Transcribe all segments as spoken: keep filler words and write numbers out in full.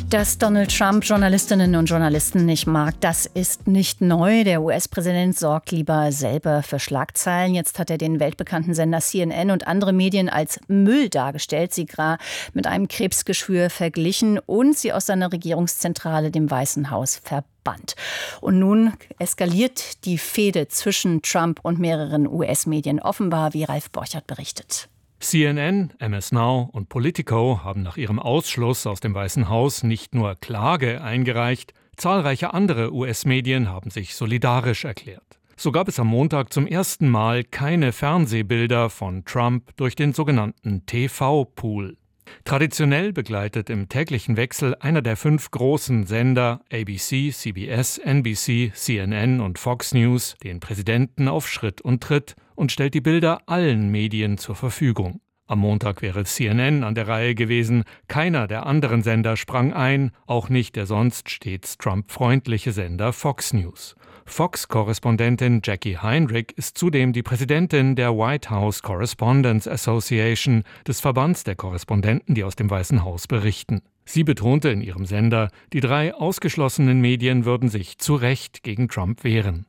Dass Donald Trump Journalistinnen und Journalisten nicht mag, das ist nicht neu. Der U S-Präsident sorgt lieber selber für Schlagzeilen. Jetzt hat er den weltbekannten Sender C N N und andere Medien als Müll dargestellt, sie gar mit einem Krebsgeschwür verglichen und sie aus seiner Regierungszentrale, dem Weißen Haus, verbannt. Und nun eskaliert die Fehde zwischen Trump und mehreren U S-Medien offenbar, wie Ralf Borchert berichtet. C N N, M S Now und Politico haben nach ihrem Ausschluss aus dem Weißen Haus nicht nur Klage eingereicht, zahlreiche andere U S-Medien haben sich solidarisch erklärt. So gab es am Montag zum ersten Mal keine Fernsehbilder von Trump durch den sogenannten T V-Pool. Traditionell begleitet im täglichen Wechsel einer der fünf großen Sender A B C, C B S, N B C, C N N und Fox News den Präsidenten auf Schritt und Tritt und stellt die Bilder allen Medien zur Verfügung. Am Montag wäre C N N an der Reihe gewesen, keiner der anderen Sender sprang ein, auch nicht der sonst stets Trump-freundliche Sender Fox News. Fox-Korrespondentin Jackie Heinrich ist zudem die Präsidentin der White House Correspondents Association, des Verbands der Korrespondenten, die aus dem Weißen Haus berichten. Sie betonte in ihrem Sender, die drei ausgeschlossenen Medien würden sich zu Recht gegen Trump wehren.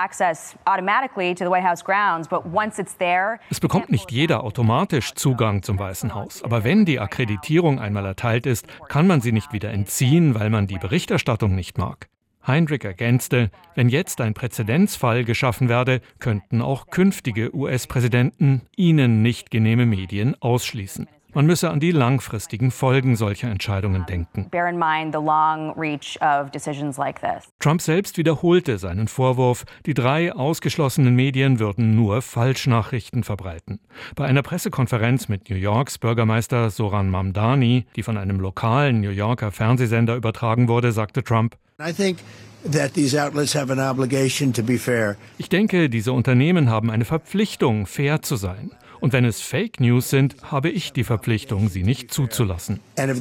Es bekommt nicht jeder automatisch Zugang zum Weißen Haus. Aber wenn die Akkreditierung einmal erteilt ist, kann man sie nicht wieder entziehen, weil man die Berichterstattung nicht mag. Heinrich ergänzte, wenn jetzt ein Präzedenzfall geschaffen werde, könnten auch künftige U S-Präsidenten ihnen nicht genehme Medien ausschließen. Man müsse an die langfristigen Folgen solcher Entscheidungen denken. Trump selbst wiederholte seinen Vorwurf, die drei ausgeschlossenen Medien würden nur Falschnachrichten verbreiten. Bei einer Pressekonferenz mit New Yorks Bürgermeister Zohran Mamdani, die von einem lokalen New Yorker Fernsehsender übertragen wurde, sagte Trump: Ich denke, diese Unternehmen haben eine Verpflichtung, fair zu sein. Und wenn es Fake News sind, habe ich die Verpflichtung, sie nicht zuzulassen.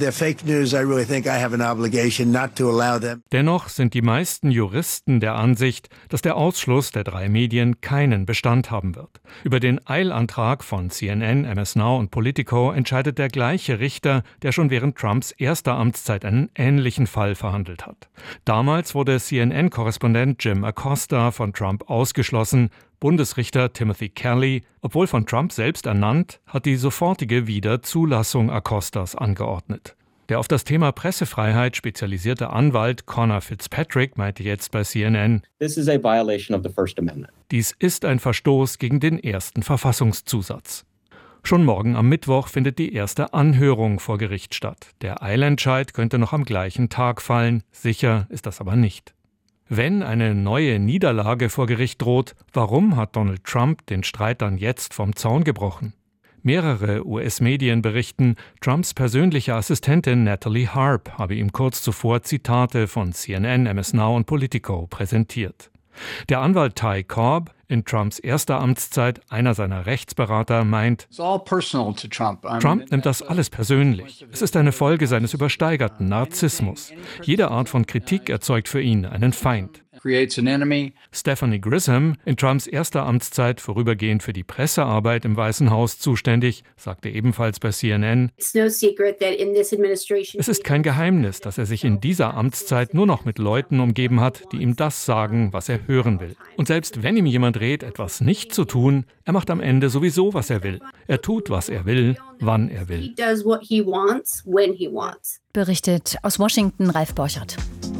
Dennoch sind die meisten Juristen der Ansicht, dass der Ausschluss der drei Medien keinen Bestand haben wird. Über den Eilantrag von C N N, M S Now und Politico entscheidet der gleiche Richter, der schon während Trumps erster Amtszeit einen ähnlichen Fall verhandelt hat. Damals wurde C N N-Korrespondent Jim Acosta von Trump ausgeschlossen. Bundesrichter Timothy Kelly, obwohl von Trump selbst ernannt, hat die sofortige Wiederzulassung Acostas angeordnet. Der auf das Thema Pressefreiheit spezialisierte Anwalt Conor Fitzpatrick meinte jetzt bei C N N: This is a violation of the First Amendment. Dies ist ein Verstoß gegen den ersten Verfassungszusatz. Schon morgen am Mittwoch findet die erste Anhörung vor Gericht statt. Der Eilentscheid könnte noch am gleichen Tag fallen, sicher ist das aber nicht. Wenn eine neue Niederlage vor Gericht droht, warum hat Donald Trump den Streit dann jetzt vom Zaun gebrochen? Mehrere U S-Medien berichten, Trumps persönliche Assistentin Natalie Harp habe ihm kurz zuvor Zitate von C N N, M S Now und Politico präsentiert. Der Anwalt Ty Cobb, in Trumps erster Amtszeit einer seiner Rechtsberater, meint: Trump nimmt das alles persönlich. Es ist eine Folge seines übersteigerten Narzissmus. Jede Art von Kritik erzeugt für ihn einen Feind. Stephanie Grisham, in Trumps erster Amtszeit vorübergehend für die Pressearbeit im Weißen Haus zuständig, sagte ebenfalls bei C N N: Es ist kein Geheimnis, dass er sich in dieser Amtszeit nur noch mit Leuten umgeben hat, die ihm das sagen, was er hören will. Und selbst wenn ihm jemand rät, etwas nicht zu tun, er macht am Ende sowieso, was er will. Er tut, was er will, wann er will. Berichtet aus Washington Ralf Borchert.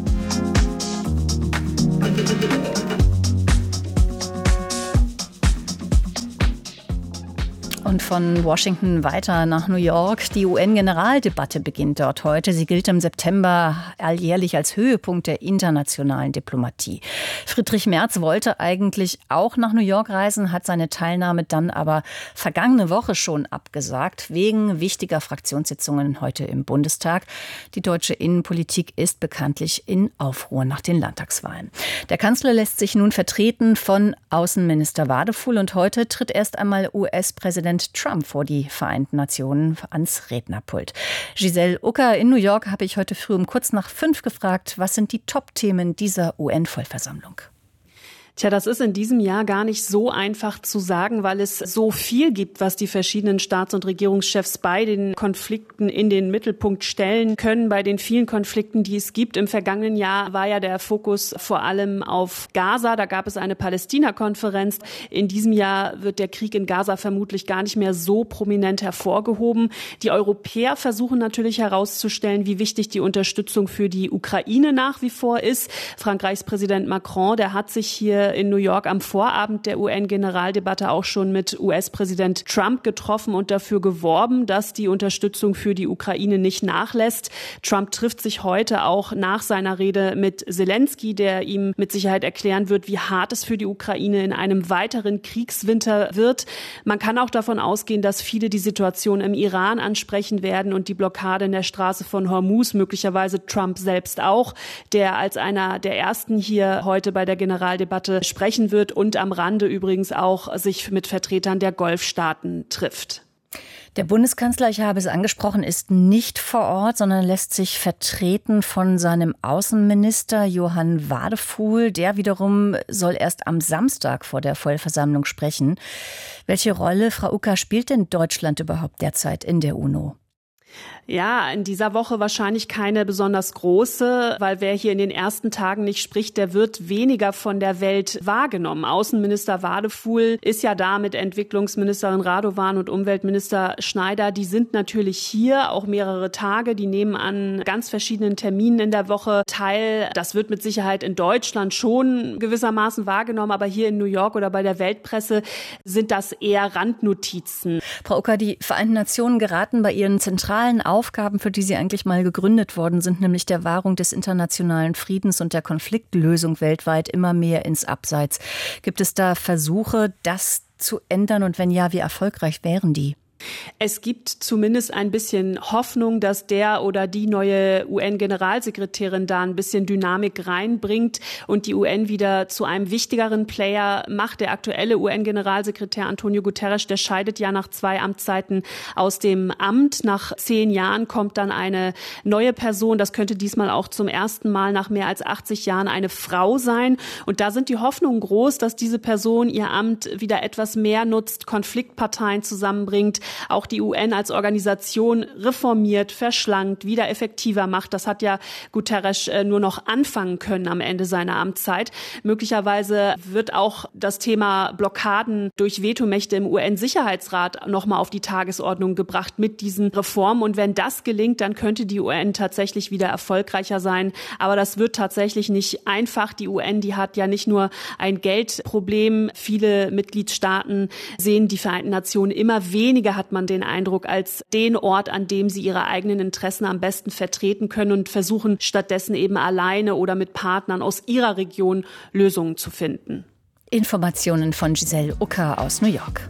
Und von Washington weiter nach New York. Die U N-Generaldebatte beginnt dort heute. Sie gilt im September alljährlich als Höhepunkt der internationalen Diplomatie. Friedrich Merz wollte eigentlich auch nach New York reisen, hat seine Teilnahme dann aber vergangene Woche schon abgesagt, wegen wichtiger Fraktionssitzungen heute im Bundestag. Die deutsche Innenpolitik ist bekanntlich in Aufruhr nach den Landtagswahlen. Der Kanzler lässt sich nun vertreten von Außenminister Wadefuhl und heute tritt erst einmal U S-Präsident Trump vor die Vereinten Nationen ans Rednerpult. Giselle Ucker in New York habe ich heute früh um kurz nach fünf gefragt, was sind die Top-Themen dieser U N-Vollversammlung? Tja, das ist in diesem Jahr gar nicht so einfach zu sagen, weil es so viel gibt, was die verschiedenen Staats- und Regierungschefs bei den Konflikten in den Mittelpunkt stellen können. Bei den vielen Konflikten, die es gibt. Im vergangenen Jahr war ja der Fokus vor allem auf Gaza. Da gab es eine Palästina-Konferenz. In diesem Jahr wird der Krieg in Gaza vermutlich gar nicht mehr so prominent hervorgehoben. Die Europäer versuchen natürlich herauszustellen, wie wichtig die Unterstützung für die Ukraine nach wie vor ist. Frankreichs Präsident Macron, der hat sich hier in New York am Vorabend der U N-Generaldebatte auch schon mit U S-Präsident Trump getroffen und dafür geworben, dass die Unterstützung für die Ukraine nicht nachlässt. Trump trifft sich heute auch nach seiner Rede mit Zelensky, der ihm mit Sicherheit erklären wird, wie hart es für die Ukraine in einem weiteren Kriegswinter wird. Man kann auch davon ausgehen, dass viele die Situation im Iran ansprechen werden und die Blockade in der Straße von Hormuz, möglicherweise Trump selbst auch, der als einer der ersten hier heute bei der Generaldebatte sprechen wird und am Rande übrigens auch sich mit Vertretern der Golfstaaten trifft. Der Bundeskanzler, ich habe es angesprochen, ist nicht vor Ort, sondern lässt sich vertreten von seinem Außenminister Johann Wadefuhl. Der wiederum soll erst am Samstag vor der Vollversammlung sprechen. Welche Rolle, Frau Ucker, spielt denn Deutschland überhaupt derzeit in der UNO? Ja, in dieser Woche wahrscheinlich keine besonders große, weil wer hier in den ersten Tagen nicht spricht, der wird weniger von der Welt wahrgenommen. Außenminister Wadefuhl ist ja da mit Entwicklungsministerin Radovan und Umweltminister Schneider. Die sind natürlich hier auch mehrere Tage. Die nehmen an ganz verschiedenen Terminen in der Woche teil. Das wird mit Sicherheit in Deutschland schon gewissermaßen wahrgenommen, aber hier in New York oder bei der Weltpresse sind das eher Randnotizen. Frau Ucker, die Vereinten Nationen geraten bei ihren zentralen Aufgaben, für die sie eigentlich mal gegründet worden sind, nämlich der Wahrung des internationalen Friedens und der Konfliktlösung weltweit, immer mehr ins Abseits. Gibt es da Versuche, das zu ändern und wenn ja, wie erfolgreich wären die? Es gibt zumindest ein bisschen Hoffnung, dass der oder die neue U N-Generalsekretärin da ein bisschen Dynamik reinbringt und die U N wieder zu einem wichtigeren Player macht. Der aktuelle U N-Generalsekretär Antonio Guterres, der scheidet ja nach zwei Amtszeiten aus dem Amt. Nach zehn Jahren kommt dann eine neue Person. Das könnte diesmal auch zum ersten Mal nach mehr als achtzig Jahren eine Frau sein. Und da sind die Hoffnungen groß, dass diese Person ihr Amt wieder etwas mehr nutzt, Konfliktparteien zusammenbringt, auch die U N als Organisation reformiert, verschlankt, wieder effektiver macht. Das hat ja Guterres nur noch anfangen können am Ende seiner Amtszeit. Möglicherweise wird auch das Thema Blockaden durch Vetomächte im U N-Sicherheitsrat nochmal auf die Tagesordnung gebracht mit diesen Reformen. Und wenn das gelingt, dann könnte die U N tatsächlich wieder erfolgreicher sein. Aber das wird tatsächlich nicht einfach. Die U N, die hat ja nicht nur ein Geldproblem. Viele Mitgliedstaaten sehen die Vereinten Nationen immer weniger, hat man den Eindruck, als den Ort, an dem sie ihre eigenen Interessen am besten vertreten können und versuchen stattdessen eben alleine oder mit Partnern aus ihrer Region Lösungen zu finden. Informationen von Giselle Ucker aus New York.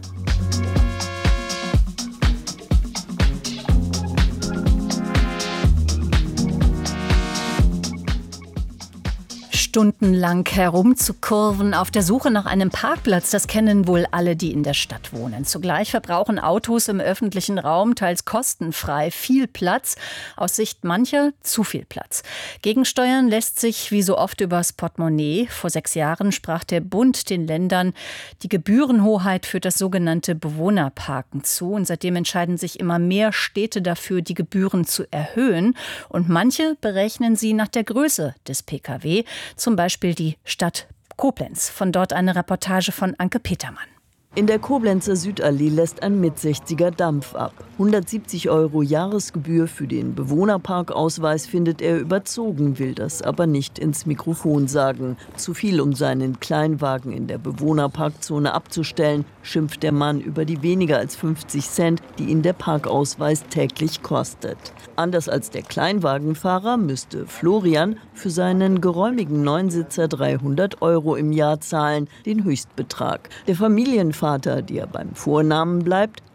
Stundenlang herumzukurven auf der Suche nach einem Parkplatz, das kennen wohl alle, die in der Stadt wohnen. Zugleich verbrauchen Autos im öffentlichen Raum teils kostenfrei viel Platz, aus Sicht mancher zu viel Platz. Gegensteuern lässt sich wie so oft übers Portemonnaie. Vor sechs Jahren sprach der Bund den Ländern die Gebührenhoheit für das sogenannte Bewohnerparken zu. Und seitdem entscheiden sich immer mehr Städte dafür, die Gebühren zu erhöhen. Und manche berechnen sie nach der Größe des Pkw. Zum Beispiel die Stadt Koblenz. Von dort eine Reportage von Anke Petermann. In der Koblenzer Südallee lässt ein Mitsechziger Dampf ab. hundertsiebzig Euro Jahresgebühr für den Bewohnerparkausweis findet er überzogen, will das aber nicht ins Mikrofon sagen. Zu viel, um seinen Kleinwagen in der Bewohnerparkzone abzustellen, schimpft der Mann über die weniger als fünfzig Cent, die ihn der Parkausweis täglich kostet. Anders als der Kleinwagenfahrer müsste Florian für seinen geräumigen Neunsitzer dreihundert Euro im Jahr zahlen, den Höchstbetrag. Der Familienvater, der beim Vornamen bleibt,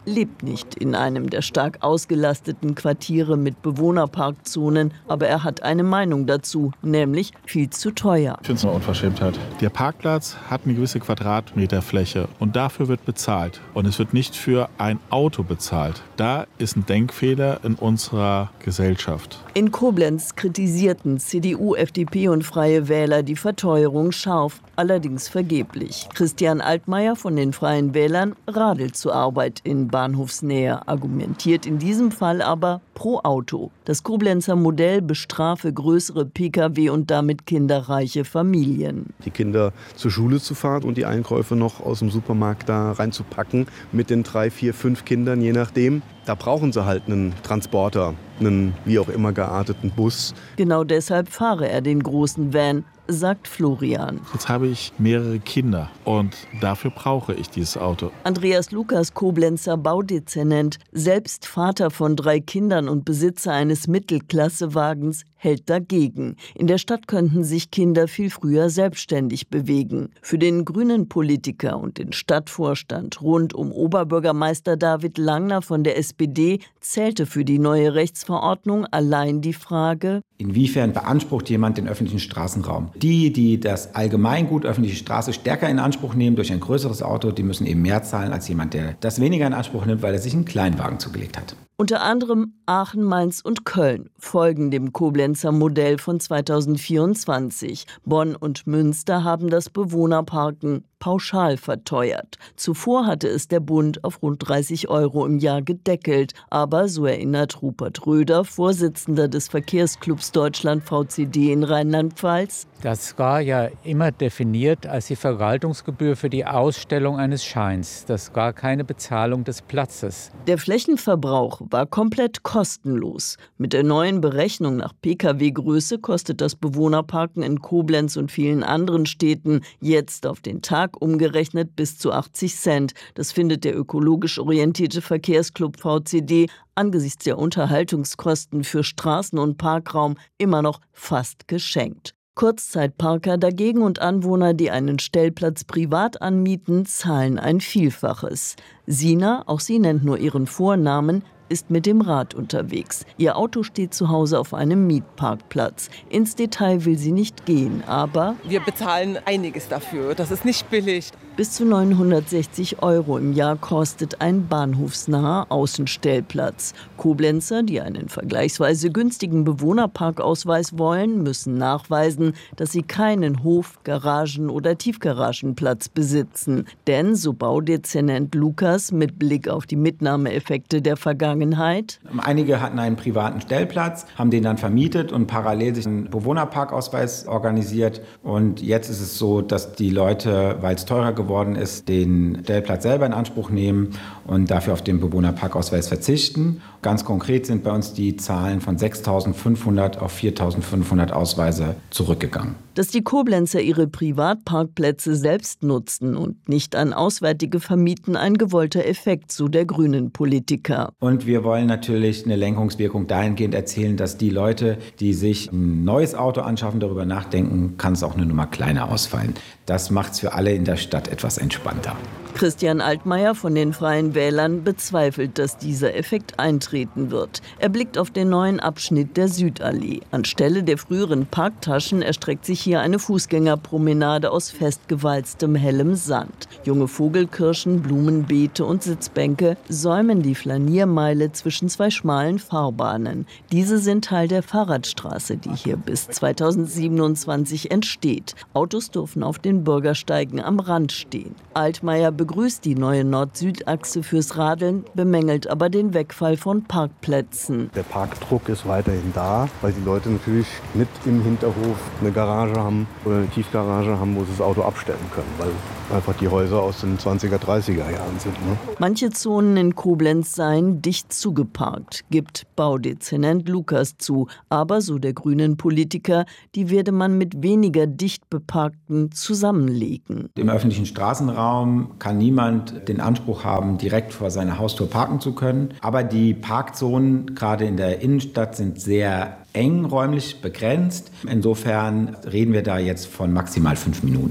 lebt nicht in einem der stark ausgelasteten Quartiere mit Bewohnerparkzonen, aber er hat eine Meinung dazu, nämlich viel zu teuer. Ich finde es eine Unverschämtheit. Der Parkplatz hat eine gewisse Quadratmeterfläche und dafür wird bezahlt. Und es wird nicht für ein Auto bezahlt. Da ist ein Denkfehler in unserer Gesellschaft. In Koblenz kritisierten C D U, F D P und Freie Wähler die Verteuerung scharf, allerdings vergeblich. Christian Altmaier von den Freien Wählern radelt zur Arbeit in Bahnhofsnähe, argumentiert in diesem Fall aber pro Auto. Das Koblenzer Modell bestrafe größere Pkw und damit kinderreiche Familien. Die Kinder zur Schule zu fahren und die Einkäufe noch aus dem Supermarkt da reinzupacken mit den drei, vier, fünf Kindern, je nachdem. Da brauchen sie halt einen Transporter, einen wie auch immer gearteten Bus. Genau deshalb fahre er den großen Van, sagt Florian. Jetzt habe ich mehrere Kinder und dafür brauche ich dieses Auto. Andreas Lukas, Koblenzer Baudezernent, selbst Vater von drei Kindern und Besitzer eines Mittelklassewagens, hält dagegen. In der Stadt könnten sich Kinder viel früher selbstständig bewegen. Für den grünen Politiker und den Stadtvorstand rund um Oberbürgermeister David Langner von der S P D zählte für die neue Rechtsverordnung allein die Frage: Inwiefern beansprucht jemand den öffentlichen Straßenraum? Die, die das Allgemeingut öffentliche Straße stärker in Anspruch nehmen durch ein größeres Auto, die müssen eben mehr zahlen als jemand, der das weniger in Anspruch nimmt, weil er sich einen Kleinwagen zugelegt hat. Unter anderem Aachen, Mainz und Köln folgen dem Koblenzer Modell von zweitausendvierundzwanzig. Bonn und Münster haben das Bewohnerparken pauschal verteuert. Zuvor hatte es der Bund auf rund dreißig Euro im Jahr gedeckelt. Aber, so erinnert Rupert Röder, Vorsitzender des Verkehrsclubs Deutschland V C D in Rheinland-Pfalz: Das war ja immer definiert als die Verwaltungsgebühr für die Ausstellung eines Scheins. Das war keine Bezahlung des Platzes. Der Flächenverbrauch war komplett kostenlos. Mit der neuen Berechnung nach Pkw-Größe kostet das Bewohnerparken in Koblenz und vielen anderen Städten jetzt auf den Tag umgerechnet bis zu achtzig Cent. Das findet der ökologisch orientierte Verkehrsclub V C D angesichts der Unterhaltungskosten für Straßen und Parkraum immer noch fast geschenkt. Kurzzeitparker dagegen und Anwohner, die einen Stellplatz privat anmieten, zahlen ein Vielfaches. Sina, auch sie nennt nur ihren Vornamen, ist mit dem Rad unterwegs. Ihr Auto steht zu Hause auf einem Mietparkplatz. Ins Detail will sie nicht gehen, aber wir bezahlen einiges dafür. Das ist nicht billig. Bis zu neunhundertsechzig Euro im Jahr kostet ein bahnhofsnaher Außenstellplatz. Koblenzer, die einen vergleichsweise günstigen Bewohnerparkausweis wollen, müssen nachweisen, dass sie keinen Hof-, Garagen- oder Tiefgaragenplatz besitzen. Denn, so Baudezernent Lukas mit Blick auf die Mitnahmeeffekte der Vergangenheit: Einige hatten einen privaten Stellplatz, haben den dann vermietet und parallel sich einen Bewohnerparkausweis organisiert. Und jetzt ist es so, dass die Leute, weil es teurer geworden ist, den Stellplatz selber in Anspruch nehmen und dafür auf den Bewohnerparkausweis verzichten. Ganz konkret sind bei uns die Zahlen von sechstausendfünfhundert auf viertausendfünfhundert Ausweise zurückgegangen. Dass die Koblenzer ihre Privatparkplätze selbst nutzen und nicht an Auswärtige vermieten, ein gewollter Effekt, so der grünen Politiker. Und wir wollen natürlich eine Lenkungswirkung dahingehend erzielen, dass die Leute, die sich ein neues Auto anschaffen, darüber nachdenken, kann es auch eine Nummer kleiner ausfallen. Das macht es für alle in der Stadt etwas entspannter. Christian Altmaier von den Freien Wählern bezweifelt, dass dieser Effekt eintreten wird. Er blickt auf den neuen Abschnitt der Südallee. Anstelle der früheren Parktaschen erstreckt sich hier eine Fußgängerpromenade aus festgewalztem hellem Sand. Junge Vogelkirschen, Blumenbeete und Sitzbänke säumen die Flaniermeile zwischen zwei schmalen Fahrbahnen. Diese sind Teil der Fahrradstraße, die hier bis zweitausendsiebenundzwanzig entsteht. Autos dürfen auf den Bürgersteigen am Rand stehen. Altmaier begrüßt die neue Nord-Süd-Achse fürs Radeln, bemängelt aber den Wegfall von Parkplätzen. Der Parkdruck ist weiterhin da, weil die Leute natürlich nicht im Hinterhof eine Garage haben oder eine Tiefgarage haben, wo sie das Auto abstellen können, weil einfach die Häuser aus den zwanziger, dreißiger Jahren sind. Ne? Manche Zonen in Koblenz seien dicht zugeparkt, gibt Baudezernent Lukas zu. Aber, so der grünen Politiker, die werde man mit weniger dicht beparkten zusammenlegen. Im öffentlichen Straßenraum kann niemand den Anspruch haben, direkt vor seiner Haustür parken zu können. Aber die Parkzonen, gerade in der Innenstadt, sind sehr eng räumlich begrenzt. Insofern reden wir da jetzt von maximal fünf Minuten.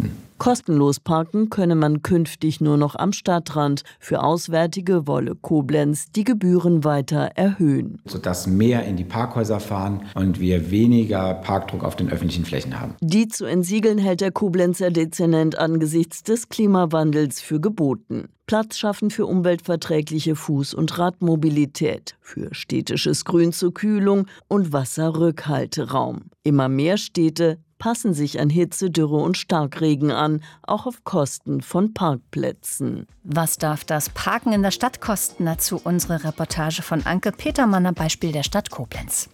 Kostenlos parken könne man künftig nur noch am Stadtrand. Für Auswärtige wolle Koblenz die Gebühren weiter erhöhen. Sodass mehr in die Parkhäuser fahren und wir weniger Parkdruck auf den öffentlichen Flächen haben. Die zu entsiegeln hält der Koblenzer Dezernent angesichts des Klimawandels für geboten. Platz schaffen für umweltverträgliche Fuß- und Radmobilität, für städtisches Grün zur Kühlung und Wasserrückhalteraum. Immer mehr Städte passen sich an Hitze, Dürre und Starkregen an, auch auf Kosten von Parkplätzen. Was darf das Parken in der Stadt kosten? Dazu unsere Reportage von Anke Petermann am Beispiel der Stadt Koblenz.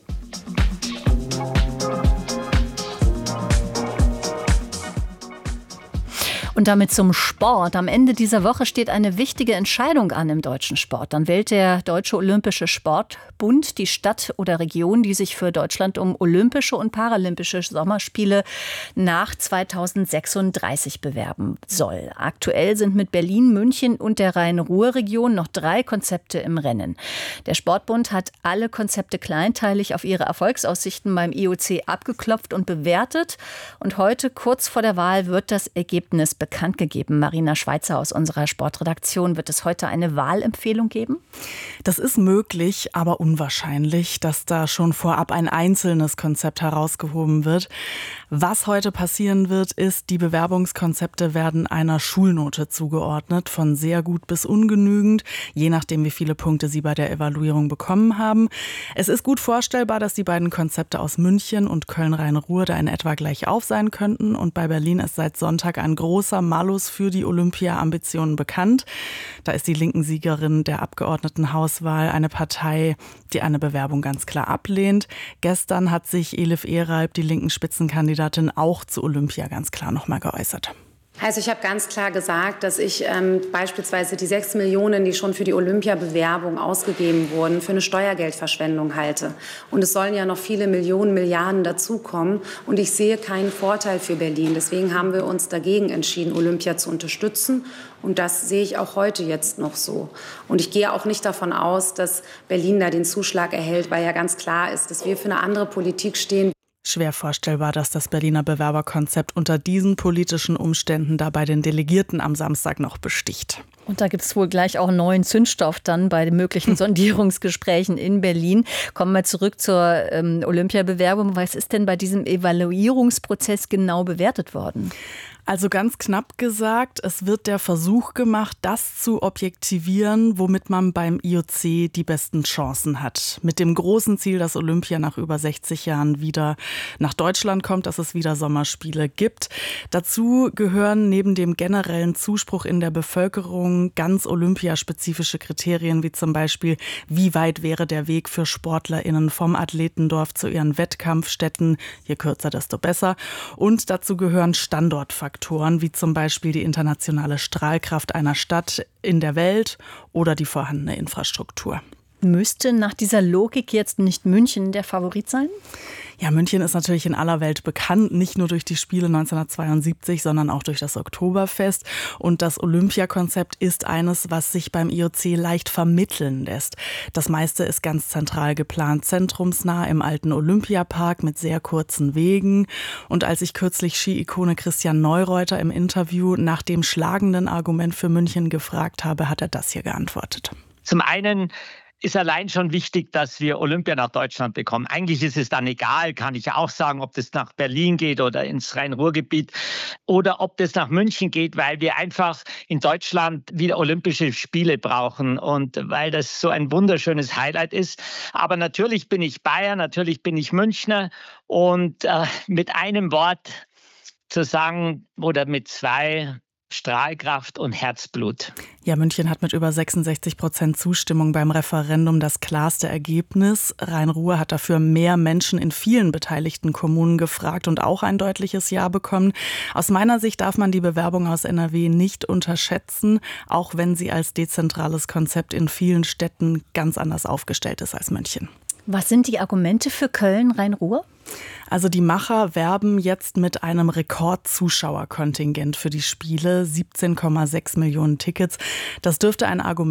Und damit zum Sport. Am Ende dieser Woche steht eine wichtige Entscheidung an im deutschen Sport. Dann wählt der Deutsche Olympische Sportbund die Stadt oder Region, die sich für Deutschland um Olympische und Paralympische Sommerspiele nach zweitausendsechsunddreißig bewerben soll. Aktuell sind mit Berlin, München und der Rhein-Ruhr-Region noch drei Konzepte im Rennen. Der Sportbund hat alle Konzepte kleinteilig auf ihre Erfolgsaussichten beim I O C abgeklopft und bewertet. Und heute, kurz vor der Wahl, wird das Ergebnis bekannt gegeben. Marina Schweizer aus unserer Sportredaktion, wird es heute eine Wahlempfehlung geben? Das ist möglich, aber unwahrscheinlich, dass da schon vorab ein einzelnes Konzept herausgehoben wird. Was heute passieren wird, ist, die Bewerbungskonzepte werden einer Schulnote zugeordnet, von sehr gut bis ungenügend, je nachdem, wie viele Punkte sie bei der Evaluierung bekommen haben. Es ist gut vorstellbar, dass die beiden Konzepte aus München und Köln-Rhein-Ruhr da in etwa gleich auf sein könnten. Und bei Berlin ist seit Sonntag ein großer Malus für die Olympia-Ambitionen bekannt. Da ist die linken Siegerin der Abgeordnetenhauswahl eine Partei, die eine Bewerbung ganz klar ablehnt. Gestern hat sich Elif Eralp, die linken Spitzenkandidatin, auch zu Olympia ganz klar noch mal geäußert. Also ich habe ganz klar gesagt, dass ich ähm, beispielsweise die sechs Millionen, die schon für die Olympia-Bewerbung ausgegeben wurden, für eine Steuergeldverschwendung halte. Und es sollen ja noch viele Millionen, Milliarden dazukommen. Und ich sehe keinen Vorteil für Berlin. Deswegen haben wir uns dagegen entschieden, Olympia zu unterstützen. Und das sehe ich auch heute jetzt noch so. Und ich gehe auch nicht davon aus, dass Berlin da den Zuschlag erhält, weil ja ganz klar ist, dass wir für eine andere Politik stehen. Schwer vorstellbar, dass das Berliner Bewerberkonzept unter diesen politischen Umständen da bei den Delegierten am Samstag noch besticht. Und da gibt es wohl gleich auch neuen Zündstoff dann bei den möglichen Sondierungsgesprächen in Berlin. Kommen wir zurück zur ähm, Olympiabewerbung. Was ist denn bei diesem Evaluierungsprozess genau bewertet worden? Also ganz knapp gesagt, es wird der Versuch gemacht, das zu objektivieren, womit man beim I O C die besten Chancen hat. Mit dem großen Ziel, dass Olympia nach über sechzig Jahren wieder nach Deutschland kommt, dass es wieder Sommerspiele gibt. Dazu gehören neben dem generellen Zuspruch in der Bevölkerung ganz olympiaspezifische Kriterien, wie zum Beispiel, wie weit wäre der Weg für SportlerInnen vom Athletendorf zu ihren Wettkampfstätten, je kürzer, desto besser. Und dazu gehören Standortfaktoren, wie zum Beispiel die internationale Strahlkraft einer Stadt in der Welt oder die vorhandene Infrastruktur. Müsste nach dieser Logik jetzt nicht München der Favorit sein? Ja, München ist natürlich in aller Welt bekannt, nicht nur durch die Spiele neunzehnhundertzweiundsiebzig, sondern auch durch das Oktoberfest. Und das Olympiakonzept ist eines, was sich beim I O C leicht vermitteln lässt. Das meiste ist ganz zentral geplant, zentrumsnah im alten Olympiapark mit sehr kurzen Wegen. Und als ich kürzlich Ski-Ikone Christian Neureuter im Interview nach dem schlagenden Argument für München gefragt habe, hat er das hier geantwortet. Zum einen ist allein schon wichtig, dass wir Olympia nach Deutschland bekommen. Eigentlich ist es dann egal, kann ich auch sagen, ob das nach Berlin geht oder ins Rhein-Ruhr-Gebiet oder ob das nach München geht, weil wir einfach in Deutschland wieder Olympische Spiele brauchen und weil das so ein wunderschönes Highlight ist. Aber natürlich bin ich Bayer, natürlich bin ich Münchner und äh, mit einem Wort zu sagen oder mit zwei: Strahlkraft und Herzblut. Ja, München hat mit über sechsundsechzig Prozent Zustimmung beim Referendum das klarste Ergebnis. Rhein-Ruhr hat dafür mehr Menschen in vielen beteiligten Kommunen gefragt und auch ein deutliches Ja bekommen. Aus meiner Sicht darf man die Bewerbung aus N R W nicht unterschätzen, auch wenn sie als dezentrales Konzept in vielen Städten ganz anders aufgestellt ist als München. Was sind die Argumente für Köln, Rhein-Ruhr? Also die Macher werben jetzt mit einem Rekordzuschauerkontingent für die Spiele, siebzehn Komma sechs Millionen Tickets. Das dürfte ein Argument